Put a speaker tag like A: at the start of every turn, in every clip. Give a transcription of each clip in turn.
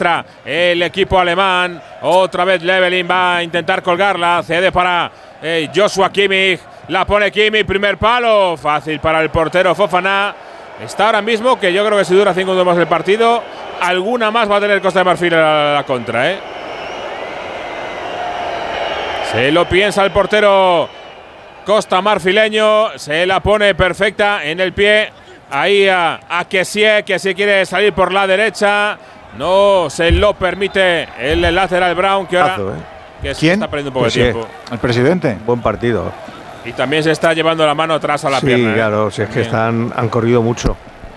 A: administra el equipo alemán. Otra vez Levelin va a intentar colgarla. Cede para Joshua Kimmich. La pone Kimmich, primer palo. Fácil para el portero Fofana. Está ahora mismo que yo creo que si dura 5 minutos más el partido, alguna más va a tener Costa de Marfil a la contra, ¿eh? Se lo piensa el portero Costa Marfileño. Se la pone perfecta en el pie. Ahí a Kessie, que si quiere salir por la derecha. No se lo permite el lateral Brown, que ahora
B: ¿Quién?
A: está perdiendo un poco de tiempo.
B: El presidente.
C: Buen partido.
A: Y también se está llevando la mano atrás a la pierna.
C: Sí, claro, si es que han corrido mucho.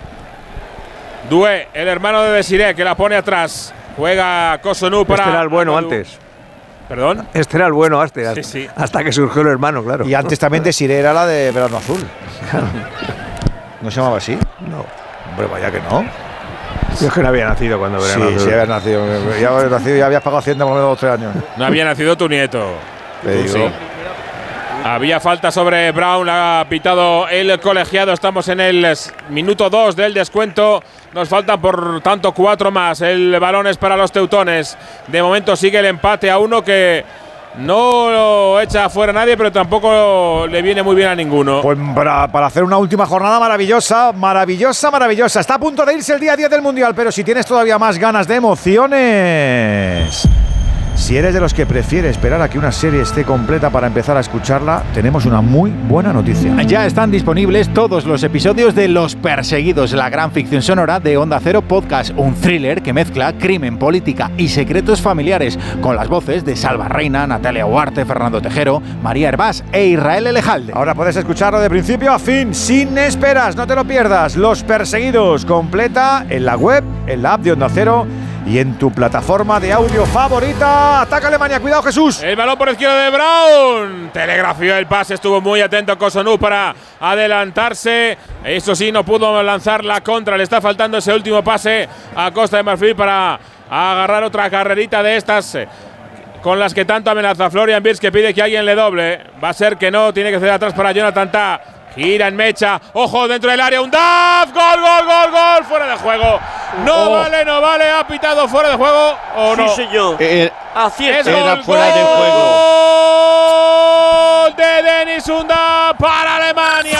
A: Doué, el hermano de Desiré, que la pone atrás. Juega Cossonu para…
C: Este era el bueno antes.
A: ¿Perdón?
C: Este era el bueno hasta,
A: sí.
C: hasta que surgió el hermano, claro.
B: Y antes también Desiré era la de Verano Azul. ¿No se llamaba así?
C: No.
B: Hombre, vaya que no.
C: Yo es que no había nacido cuando Verano Azul.
B: Sí, habías nacido. Ya habías nacido y habías pagado Hacienda por lo menos 2 o 3 años.
A: No había nacido tu nieto.
B: Te digo.
A: Sí. Había falta sobre Brown, la ha pitado el colegiado. Estamos en el minuto 2 del descuento. Nos faltan por tanto 4 más. El balón es para los teutones. De momento sigue el empate a 1 que no lo echa fuera nadie, pero tampoco le viene muy bien a ninguno.
B: Pues para hacer una última jornada maravillosa, maravillosa, maravillosa. Está a punto de irse el día 10 del Mundial, pero si tienes todavía más ganas de emociones… Si eres de los que prefiere esperar a que una serie esté completa para empezar a escucharla, tenemos una muy buena noticia.
D: Ya están disponibles todos los episodios de Los Perseguidos, la gran ficción sonora de Onda Cero Podcast, un thriller que mezcla crimen, política y secretos familiares, con las voces de Salva Reina, Natalia Huarte, Fernando Tejero, María Hervás e Israel Elejalde.
B: Ahora puedes escucharlo de principio a fin, sin esperas, no te lo pierdas. Los Perseguidos, completa en la web, en la app de Onda Cero y en tu plataforma de audio favorita. Ataca Alemania, cuidado Jesús.
A: El balón por izquierda de Brown. Telegrafió el pase, estuvo muy atento Cossonu para adelantarse. Eso sí, no pudo lanzar la contra. Le está faltando ese último pase a Costa de Marfil para agarrar otra carrerita de estas con las que tanto amenaza Florian Wirtz, que pide que alguien le doble. Va a ser que no, tiene que ceder atrás para Jonathan Tah. Gira en mecha, ojo dentro del área, Undav, gol, fuera de juego. No vale, ha pitado fuera de juego o no.
E: Sí, señor. Acierto.
A: Era
E: fuera de juego.
A: Gol de Dennis Undav para Alemania.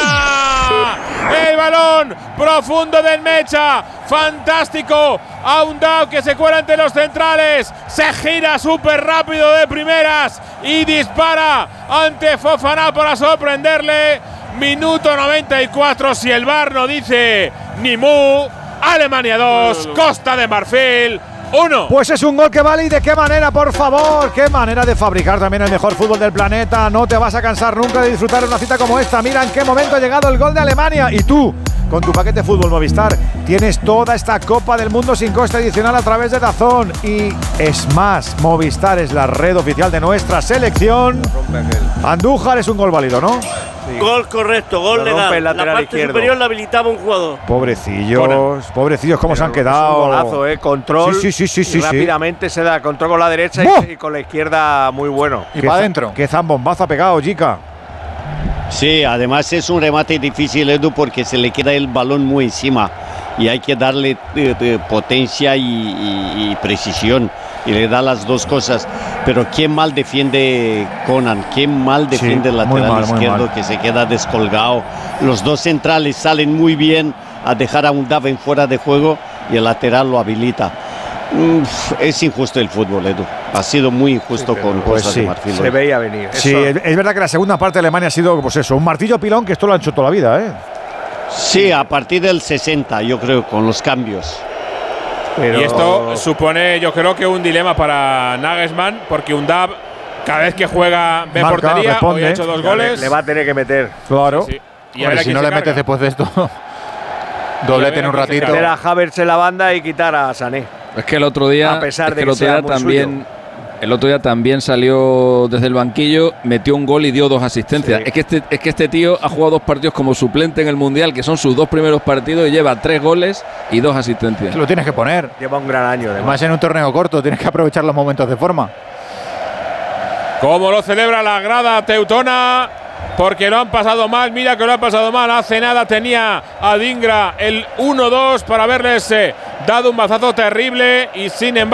A: El balón profundo del mecha, fantástico. A Undav que se cuela entre los centrales, se gira súper rápido de primeras y dispara ante Fofana para sorprenderle. Minuto 94, si el VAR no dice ni mu. Alemania 2, Costa de Marfil 1.
B: Pues es un gol que vale, y de qué manera, por favor. Qué manera de fabricar también el mejor fútbol del planeta. No te vas a cansar nunca de disfrutar de una cita como esta. Mira en qué momento ha llegado el gol de Alemania. Y tú, con tu paquete Fútbol Movistar, tienes toda esta Copa del Mundo sin coste adicional a través de DAZN. Y es más, Movistar es la red oficial de nuestra selección. Andújar es un gol válido, ¿no?
E: Sí. Gol correcto, gol legal. La parte
C: izquierdo
E: superior la habilitaba un jugador.
B: Pobrecillos, cómo se han quedado.
C: Un golazo, control.
B: Sí.
C: Rápidamente se da control con la derecha y con la izquierda muy bueno.
B: Y para adentro. Qué zambombazo ha pegado, Jica.
F: Sí, además es un remate difícil, Edu, porque se le queda el balón muy encima y hay que darle potencia y precisión, y le da las dos cosas. Pero qué mal defiende Conan, qué mal defiende el lateral izquierdo, que se queda descolgado. Los dos centrales salen muy bien a dejar a Undav en fuera de juego y el lateral lo habilita. Es injusto el fútbol, Edu. Ha sido muy injusto con Costa de Marfil.
C: Se veía venir.
B: Sí, es verdad que la segunda parte de Alemania ha sido, pues eso, un martillo pilón, que esto lo han hecho toda la vida, ¿eh?
F: Sí, a partir del 60, yo creo, con los cambios.
A: Y esto supone, yo creo, que un dilema para Nagelsmann, porque Undav, cada vez que juega, ve
B: marca,
A: portería,
B: responde,
A: hoy ha hecho 2 goles.
C: Le va a tener que meter.
B: Claro.
A: Sí. Y
D: Hombre, si no le metes después de esto, doblete en un ratito.
C: Meter a Havertz en la banda y quitar a Sané.
G: Es que el otro día,
C: a pesar de que sea muy suyo.
G: El otro día también salió desde el banquillo, metió un gol y dio 2 asistencias.
C: Sí.
G: Es que este tío ha jugado 2 partidos como suplente en el Mundial, que son sus 2 primeros partidos, y lleva 3 goles y 2 asistencias.
D: Lo tienes que poner.
C: Lleva un gran año.
D: Además, en un torneo corto tienes que aprovechar los momentos de forma.
A: Como lo celebra la grada teutona, porque lo han pasado mal. Mira que lo han pasado mal. Hace nada tenía a Dingra el 1-2 para haberles dado un mazazo terrible, y sin embargo